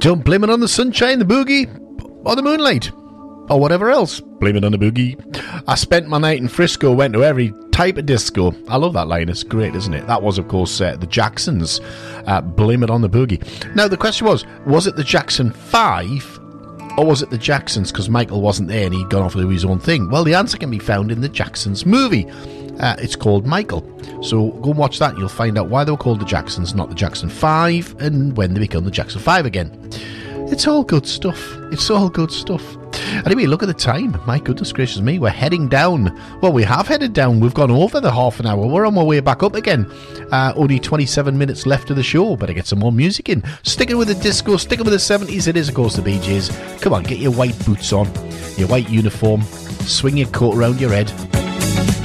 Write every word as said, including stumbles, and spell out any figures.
Don't blame it on the sunshine, the boogie, or the moonlight, or whatever else. Blame it on the boogie. I spent my night in Frisco, went to every type of disco. I love that line. It's great, isn't it? That was, of course, uh, the Jacksons. Uh, blame it on the boogie. Now, the question was, was it the Jackson five, or was it the Jacksons, because Michael wasn't there and he'd gone off to do his own thing? Well, the answer can be found in the Jacksons movie. Uh, it's called Michael. So go and watch that and you'll find out why they were called the Jacksons, not the Jackson five, and when they become the Jackson five again. It's all good stuff. It's all good stuff. Anyway, look at the time. My goodness gracious me. We're heading down. Well, we have headed down. We've gone over the half an hour. We're on our way back up again. Uh, only twenty-seven minutes left of the show. Better get some more music in. Sticking with the disco, sticking with the seventies. It is, of course, the Bee Gees. Come on, get your white boots on, your white uniform. Swing your coat around your head.